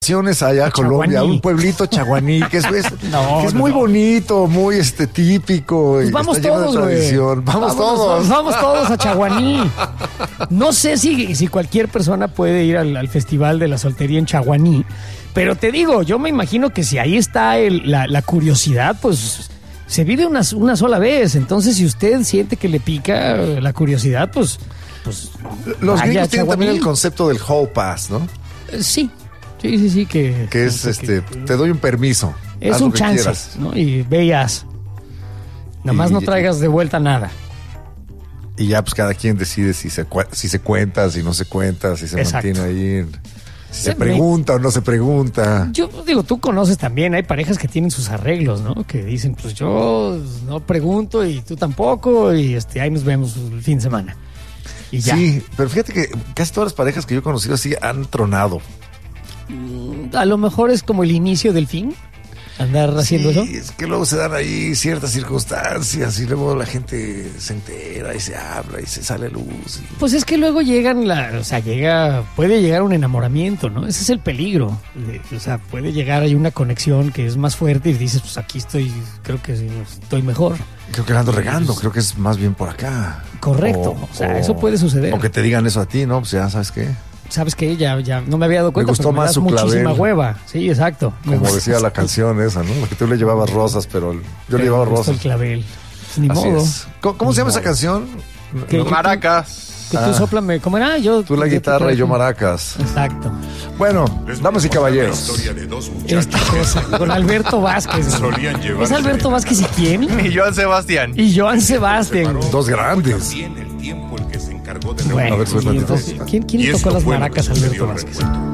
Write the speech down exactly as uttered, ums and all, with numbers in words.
allá a Colombia, Chaguaní. un pueblito Chaguaní, que es, es, No, que es no, muy no. bonito, muy este típico. Pues y vamos está lleno de todos, güey. tradición. Vamos Vámonos, todos. Vamos todos a Chaguaní. No sé si, si cualquier persona puede ir al, al Festival de la Soltería en Chaguaní, pero te digo, yo me imagino que si ahí está el- la, la curiosidad, pues se vive una, una sola vez. Entonces, si usted siente que le pica la curiosidad, pues... pues Los vaya gringos a tienen también Chaguaní. el concepto del hall pass, ¿no? Eh, Sí, sí, sí, sí, que... Que es, que- este, que- te doy un permiso. Es haz un lo que chance, quieras. ¿no? Y veas. Nada más Y- no traigas de vuelta nada. Y ya, pues cada quien decide si se, cue- si se cuenta, si no se cuenta, si se Exacto. mantiene ahí, si se Se- pregunta o no se pregunta. Yo digo, tú conoces también, hay parejas que tienen sus arreglos, ¿no? Que dicen, pues yo no pregunto y tú tampoco y este, ahí nos vemos el fin de semana. Y ya. Sí, pero fíjate que casi todas las parejas que yo he conocido así han tronado. A lo mejor es como el inicio del fin, andar haciendo Sí, eso. es que luego se dan ahí ciertas circunstancias y luego la gente se entera y se habla y se sale luz. y- Pues es que luego llegan, la, o sea, llega, puede llegar un enamoramiento, ¿no? Ese es el peligro. De- o sea, puede llegar ahí una conexión que es más fuerte y dices, pues aquí estoy, creo que sí, estoy mejor. Creo que la ando regando, creo que es más bien por acá. Correcto, o sea, eso puede suceder. O que te digan eso a ti, ¿no? Pues ya sabes qué. ¿Sabes qué? Ya, ya no me había dado cuenta. gustó pero me más das su muchísima clavel. hueva. Sí, exacto. Me Como gusta- decía la canción esa, ¿no? Que tú le llevabas rosas, pero yo le llevaba me gusta rosas. el clavel. Pues ni Así modo. es. ¿Cómo, cómo se llama esa canción? ¿Qué? No, Maracas. Que tú Ah. sóplame. ¿Cómo era? Yo, Tú la yo- guitarra y yo maracas. Exacto. Bueno, damas y La caballeros. historia de dos Esta muchachos cosa. Con Alberto Vázquez. solían ¿Es llevarse Alberto Vázquez y quién? Y Joan Sebastián. Y Joan Sebastián. Dos grandes. también el tiempo el que se encargó de Bueno, A ver, suéltate y entonces, tantito. ¿quién, quién Y le tocó esto las fue lo maracas que a Alberto sucedió, Vázquez? recuerdo.